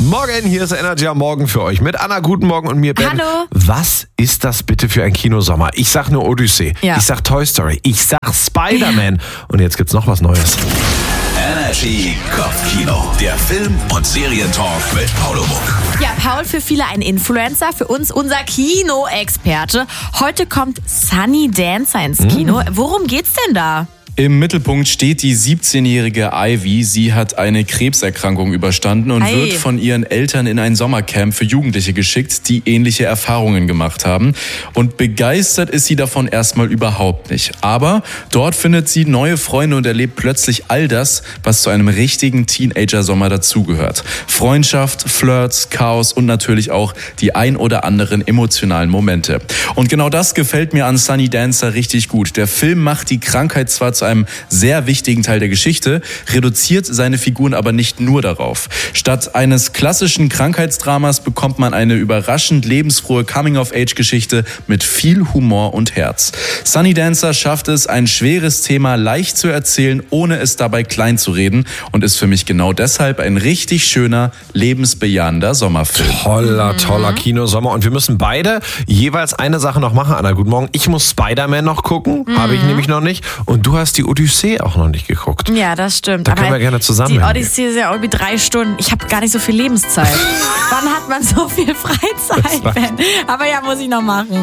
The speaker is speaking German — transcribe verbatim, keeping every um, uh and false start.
Morgen, hier ist Energy am Morgen für euch mit Anna, guten Morgen und mir, Ben. Hallo. Was ist das bitte für ein Kinosommer? Ich sag nur Odyssee, Ja. ich sag Toy Story, ich sag Spider-Man und jetzt gibt's noch was Neues. Energy Kopfkino, der Film- und Serientalk mit Paulo Muck. Ja, Paul, für viele ein Influencer, für uns unser Kino-Experte. Heute kommt Sunny Dancer ins Kino. Worum geht's denn da? Im Mittelpunkt steht die siebzehnjährige Ivy. Sie hat eine Krebserkrankung überstanden und Ei. wird von ihren Eltern in ein Sommercamp für Jugendliche geschickt, die ähnliche Erfahrungen gemacht haben. Und begeistert ist sie davon erstmal überhaupt nicht. Aber dort findet sie neue Freunde und erlebt plötzlich all das, was zu einem richtigen Teenager-Sommer dazugehört. Freundschaft, Flirts, Chaos und natürlich auch die ein oder anderen emotionalen Momente. Und genau das gefällt mir an Sunny Dancer richtig gut. Der Film macht die Krankheit zwar zu einem sehr wichtigen Teil der Geschichte, reduziert seine Figuren aber nicht nur darauf. Statt eines klassischen Krankheitsdramas bekommt man eine überraschend lebensfrohe Coming-of-Age-Geschichte mit viel Humor und Herz. Sunny Dancer schafft es, ein schweres Thema leicht zu erzählen, ohne es dabei klein zu reden und ist für mich genau deshalb ein richtig schöner, lebensbejahender Sommerfilm. Toller, toller Kinosommer und wir müssen beide jeweils eine Sache noch machen. Anna, guten Morgen. Ich muss Spider-Man noch gucken, habe ich nämlich noch nicht und du hast die Odyssee auch noch nicht geguckt. Ja, das stimmt. Da können wir gerne zusammen Die hingehen. Odyssee ist ja irgendwie drei Stunden. Ich habe gar nicht so viel Lebenszeit. Wann hat man so viel Freizeit, Ben? Aber ja, muss ich noch machen.